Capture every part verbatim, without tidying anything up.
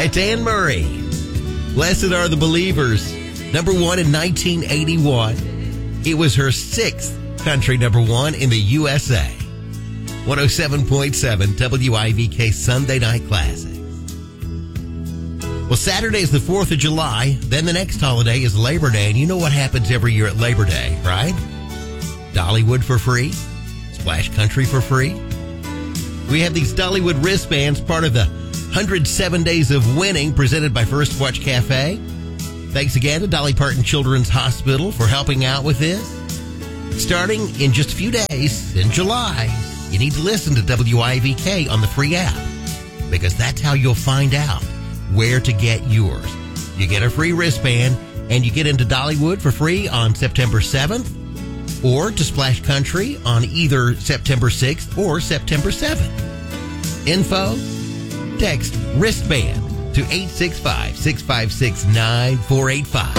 It's Anne Murray. Blessed are the believers. Number one in nineteen eighty-one. It was her sixth country number one in the U S A. one oh seven point seven W I V K Sunday Night Classics. Well, Saturday is the fourth of July. Then the next holiday is Labor Day. And you know what happens every year at Labor Day, right? Dollywood for free. Splash Country for free. We have these Dollywood wristbands, part of the one hundred seven Days of Winning presented by First Watch Cafe. Thanks again to Dolly Parton Children's Hospital for helping out with this. Starting in just a few days in July, you need to listen to W I V K on the free app because that's how you'll find out where to get yours. You get a free wristband and you get into Dollywood for free on September seventh or to Splash Country on either September sixth or September seventh. Info, text wristband to eight six five, six five six, nine four eight five.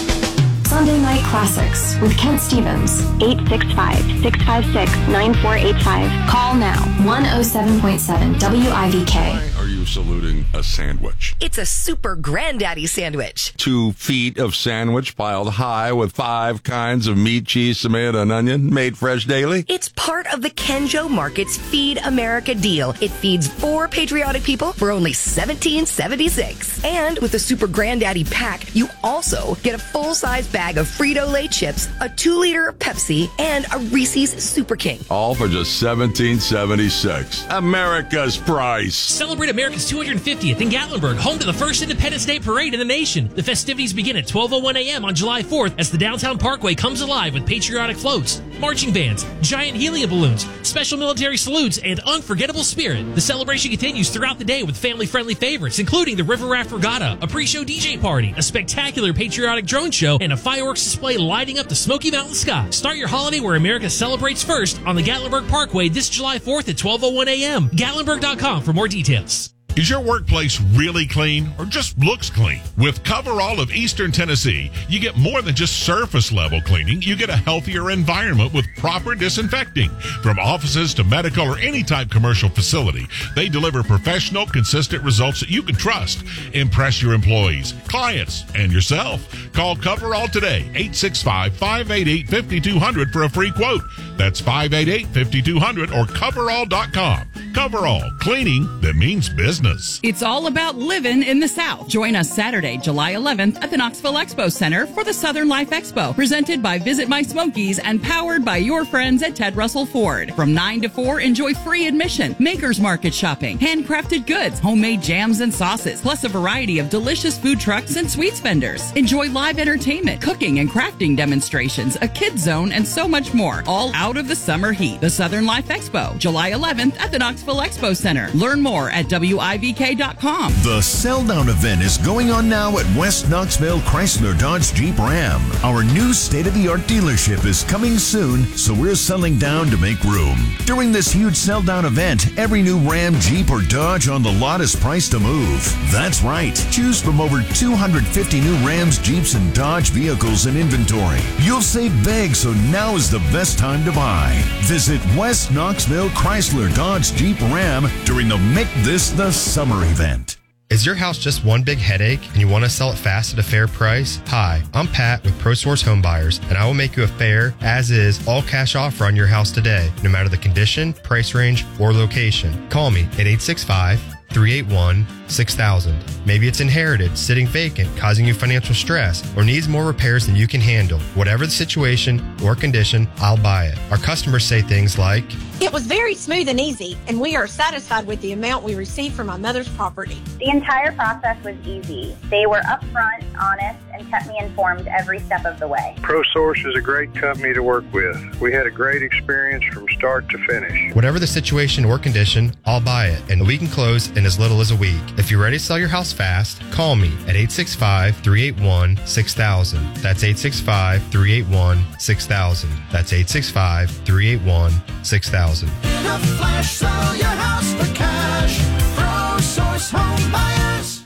Sunday Night Classics with Kent Stevens. eight six five, six five six, nine four eight five. Call now. one oh seven point seven W I V K. Why are you saluting a sandwich? It's a super granddaddy sandwich. Two feet of sandwich piled high with five kinds of meat, cheese, tomato, and onion, made fresh daily? It's part of the Kenjo Market's Feed America deal. It feeds four patriotic people for only seventeen seventy-six. And with the super granddaddy pack, you also get a full-size bag of Frito-Lay chips, a two-liter Pepsi, and a Reese's Super King. All for just seventeen seventy-six. America's price. Celebrate America's two hundred fiftieth in Gatlinburg, home to the first Independence Day parade in the nation. The festivities begin at twelve oh one a.m. on July fourth as the downtown parkway comes alive with patriotic floats, marching bands, giant helium balloons, special military salutes, and unforgettable spirit. The celebration continues throughout the day with family-friendly favorites, including the River Raft Regatta, a pre-show D J party, a spectacular patriotic drone show, and a fireworks display lighting up the Smoky Mountain sky. Start your holiday where America celebrates first on the Gatlinburg Parkway this July fourth at twelve oh one a.m. Gatlinburg dot com for more details. Is your workplace really clean or just looks clean? With Coverall of Eastern Tennessee, you get more than just surface level cleaning. You get a healthier environment with proper disinfecting. From offices to medical or any type commercial facility, they deliver professional, consistent results that you can trust. Impress your employees, clients, and yourself. Call Coverall today, eight six five, five eight eight, five two zero zero for a free quote. That's five eight eight, five two zero zero or coverall dot com. Coverall, cleaning that means business. It's all about living in the South. Join us Saturday, July eleventh at the Knoxville Expo Center for the Southern Life Expo, presented by Visit My Smokies and powered by your friends at Ted Russell Ford. From nine to four, enjoy free admission, Maker's Market shopping, handcrafted goods, homemade jams and sauces, plus a variety of delicious food trucks and sweets vendors. Enjoy live entertainment, cooking and crafting demonstrations, a kids zone, and so much more, all out of the summer heat. The Southern Life Expo, July eleventh at the Knoxville Expo Center. Learn more at W I V K dot com. The Sell Down event is going on now at West Knoxville Chrysler Dodge Jeep Ram. Our new state-of-the-art dealership is coming soon, so we're selling down to make room. During this huge Sell Down event, every new Ram, Jeep, or Dodge on the lot is priced to move. That's right. Choose from over two hundred fifty new Rams, Jeeps, and Dodge vehicles in inventory. You'll save big, so now is the best time to buy. Visit West Knoxville Chrysler Dodge Jeep Ram during the Make This the Summer event. Is your house just one big headache and you want to sell it fast at a fair price? Hi, I'm Pat with ProSource Home Buyers, and I will make you a fair, as-is, all-cash offer on your house today, no matter the condition, price range, or location. Call me at eight six five, three eight one, six thousand. Maybe it's inherited, sitting vacant, causing you financial stress, or needs more repairs than you can handle. Whatever the situation or condition, I'll buy it. Our customers say things like, "It was very smooth and easy, and we are satisfied with the amount we received from my mother's property." The entire process was easy. They were upfront, honest, and kept me informed every step of the way. ProSource is a great company to work with. We had a great experience from start to finish. Whatever the situation or condition, I'll buy it, and we can close in as little as a week. If you're ready to sell your house fast, call me at eight six five, three eight one, six thousand. That's eight six five, three eight one, six thousand. That's eight six five, three eight one, six thousand. In a flash, sell your house for cash. ProSource Home Buyers.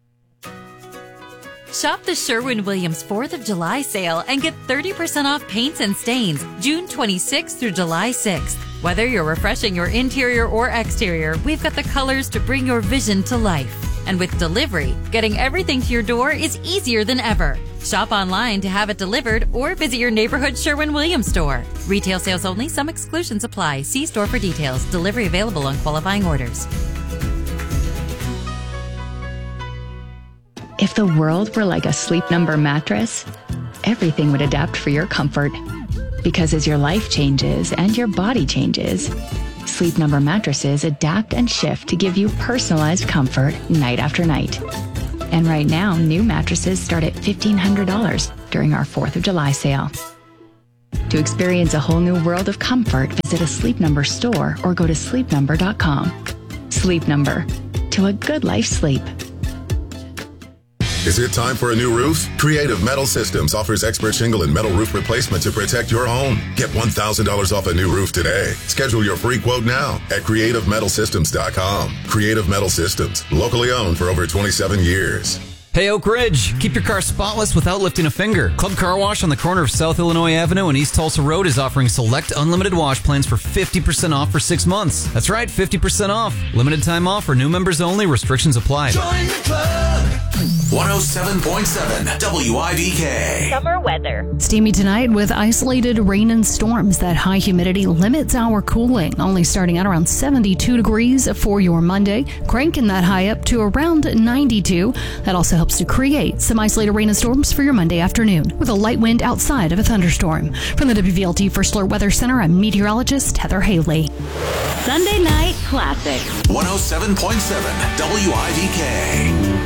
Shop the Sherwin-Williams fourth of July sale and get thirty percent off paints and stains June twenty-sixth through July sixth. Whether you're refreshing your interior or exterior, we've got the colors to bring your vision to life. And with delivery, getting everything to your door is easier than ever. Shop online to have it delivered or visit your neighborhood Sherwin-Williams store. Retail sales only. Some exclusions apply. See store for details. Delivery available on qualifying orders. If the world were like a Sleep Number mattress, everything would adapt for your comfort. Because as your life changes and your body changes, Sleep Number mattresses adapt and shift to give you personalized comfort night after night. And right now, new mattresses start at fifteen hundred dollars during our fourth of July sale. To experience a whole new world of comfort, visit a Sleep Number store or go to sleep number dot com. Sleep Number. To a good life sleep. Is it time for a new roof? Creative Metal Systems offers expert shingle and metal roof replacement to protect your home. Get one thousand dollars off a new roof today. Schedule your free quote now at creative metal systems dot com. Creative Metal Systems, locally owned for over twenty-seven years. Hey, Oak Ridge, keep your car spotless without lifting a finger. Club Car Wash on the corner of South Illinois Avenue and East Tulsa Road is offering select unlimited wash plans for fifty percent off for six months. That's right, fifty percent off. Limited time offer, new members only, restrictions apply. Join the club. one oh seven point seven W I V K. Summer weather. Steamy tonight with isolated rain and storms. That high humidity limits our cooling, only starting at around seventy-two degrees for your Monday, cranking that high up to around ninety-two. That also helps to create some isolated rain and storms for your Monday afternoon, with a light wind outside of a thunderstorm. From the W V L T First Alert Weather Center, I'm meteorologist Heather Haley. Sunday Night Classic. one oh seven point seven W I V K.